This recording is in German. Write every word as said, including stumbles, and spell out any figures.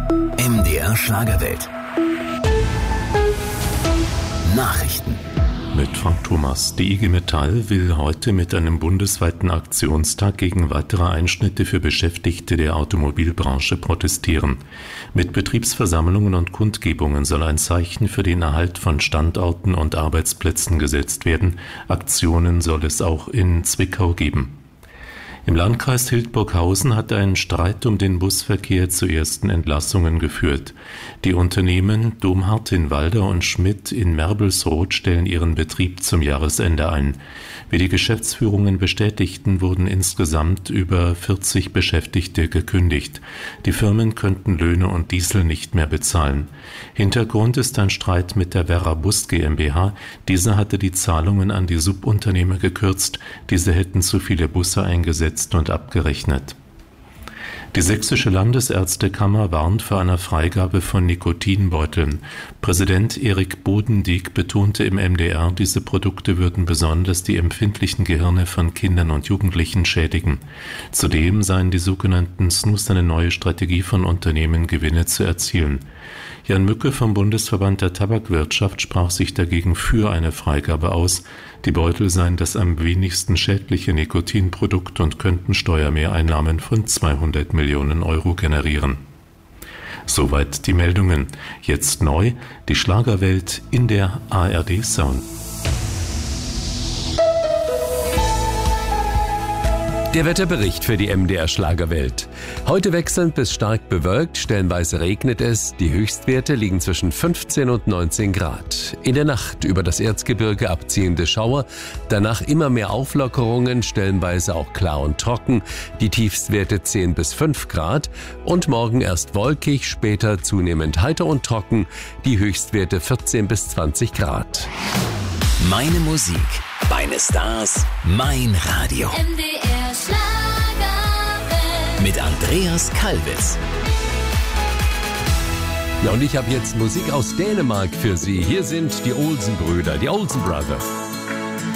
M D R Schlagerwelt. Nachrichten. Mit Frank Thomas. Die I G Metall will heute mit einem bundesweiten Aktionstag gegen weitere Einschnitte für Beschäftigte der Automobilbranche protestieren. Mit Betriebsversammlungen und Kundgebungen soll ein Zeichen für den Erhalt von Standorten und Arbeitsplätzen gesetzt werden. Aktionen soll es auch in Zwickau geben. Im Landkreis Hildburghausen hat ein Streit um den Busverkehr zu ersten Entlassungen geführt. Die Unternehmen Domhardt in Walder und Schmidt in Merbelsroth stellen ihren Betrieb zum Jahresende ein. Wie die Geschäftsführungen bestätigten, wurden insgesamt über vierzig Beschäftigte gekündigt. Die Firmen könnten Löhne und Diesel nicht mehr bezahlen. Hintergrund ist ein Streit mit der Werra Bus GmbH. Diese hatte die Zahlungen an die Subunternehmer gekürzt. Diese hätten zu viele Busse eingesetzt und abgerechnet. Die Sächsische Landesärztekammer warnt vor einer Freigabe von Nikotinbeuteln. Präsident Erik Bodendieck betonte im M D R, diese Produkte würden besonders die empfindlichen Gehirne von Kindern und Jugendlichen schädigen. Zudem seien die sogenannten Snus eine neue Strategie von Unternehmen, Gewinne zu erzielen. Jan Mücke vom Bundesverband der Tabakwirtschaft sprach sich dagegen für eine Freigabe aus. Die Beutel seien das am wenigsten schädliche Nikotinprodukt und könnten Steuermehreinnahmen von zweihundert Millionen Euro generieren. Soweit die Meldungen. Jetzt neu, die Schlagerwelt in der A R D Sound. Der Wetterbericht für die M D R Schlagerwelt. Heute wechselnd bis stark bewölkt, stellenweise regnet es. Die Höchstwerte liegen zwischen fünfzehn und neunzehn Grad. In der Nacht über das Erzgebirge abziehende Schauer, danach immer mehr Auflockerungen, stellenweise auch klar und trocken. Die Tiefstwerte zehn bis fünf Grad und morgen erst wolkig, später zunehmend heiter und trocken. Die Höchstwerte vierzehn bis zwanzig Grad. Meine Musik, meine Stars, mein Radio. M D R Schlagerwelt. Mit Andreas Kalbitz. Ja, und ich habe jetzt Musik aus Dänemark für Sie. Hier sind die Olsen-Brüder, die Olsen Brothers.